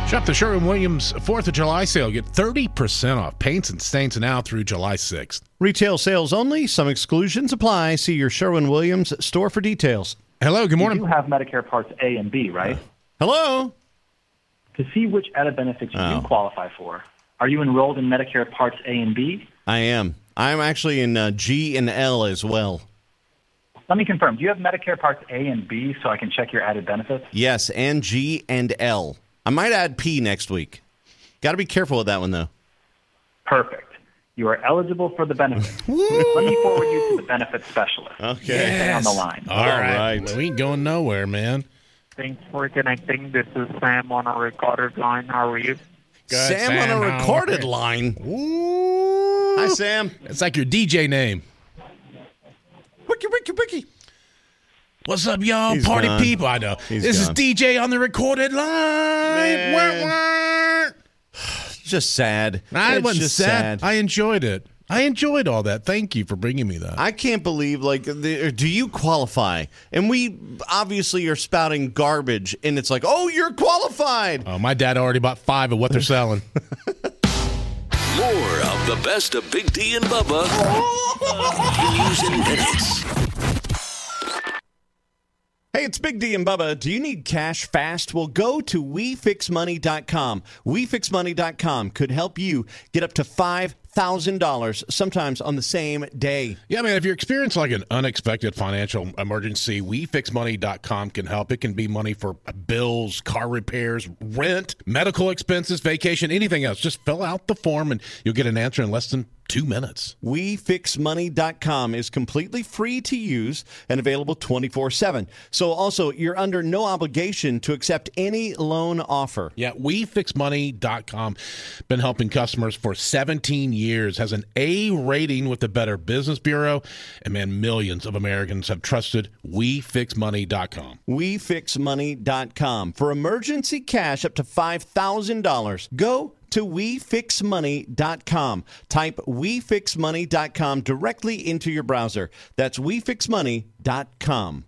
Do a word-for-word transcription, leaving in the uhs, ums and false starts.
Shop the Sherwin-Williams fourth of July sale. Get thirty percent off paints and stains now through July sixth. Retail sales only. Some exclusions apply. See your Sherwin-Williams store for details. Hello, good morning. You do have Medicare Parts A and B, right? Hello? To see which added benefits you Oh. do qualify for, are you enrolled in Medicare Parts A and B? I am. I'm actually in uh, G and L as well. Let me confirm. Do you have Medicare Parts A and B so I can check your added benefits? Yes, and G and L. I might add P next week. Got to be careful with that one, though. Perfect. You are eligible for the benefits. Let me forward you to the benefits specialist. Okay. Stay on the line. All right. right. We ain't going nowhere, man. Thanks for connecting. This is Sam on a recorded line. How are you? Good, Sam, Sam, on a how recorded are you? line. Ooh. Hi, Sam. It's like your D J name. Wiki, wiki, wiki. What's up, y'all? He's Party gone. people. I know. He's this gone. is D J on the recorded line. Man. Wah, wah. It's just sad. I it's wasn't just sad. sad. I enjoyed it. I enjoyed all that. Thank you for bringing me that. I can't believe, like, the, do you qualify? And we obviously are spouting garbage, and it's like, oh, you're qualified. Oh, my dad already bought five of what they're selling. More of the best of Big D and Bubba. News in minutes. Hey, it's Big D and Bubba. Do you need cash fast? Well, go to we fix money dot com. we fix money dot com could help you get up to five thousand dollars, sometimes on the same day. Yeah, man, if you're experiencing like an unexpected financial emergency, we fix money dot com can help. It can be money for bills, car repairs, rent, medical expenses, vacation, anything else. Just fill out the form and you'll get an answer in less than two minutes. we fix money dot com is completely free to use and available twenty-four seven. So also, you're under no obligation to accept any loan offer. Yeah, we fix money dot com. Been helping customers for seventeen years. Has an A rating with the Better Business Bureau. And man, millions of Americans have trusted we fix money dot com. we fix money dot com. For emergency cash up to five thousand dollars, go to we fix money dot com. Type we fix money dot com directly into your browser. That's we fix money dot com.